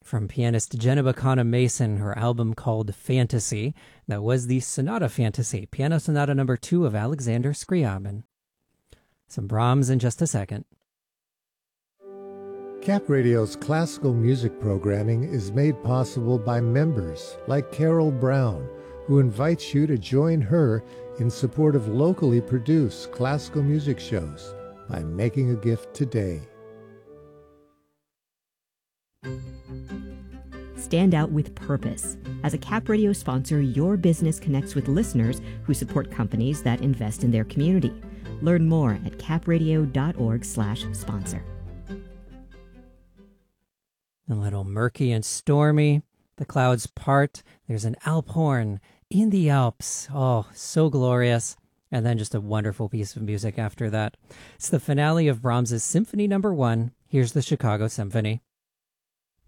from pianist Jenna Bacana Mason, her album called Fantasy. That was the Sonata Fantasy, Piano Sonata number 2 of Alexander Scriabin. Some Brahms in just a second. Cap Radio's classical music programming is made possible by members like Carol Brown, who invites you to join her in support of locally produced classical music shows by making a gift today. Stand out with purpose. As a Cap Radio sponsor, your business connects with listeners who support companies that invest in their community. Learn more at capradio.org/sponsor. A little murky and stormy. The clouds part. There's an Alp horn in the Alps. Oh, so glorious. And then just a wonderful piece of music after that. It's the finale of Brahms's Symphony No. 1. Here's the Chicago Symphony.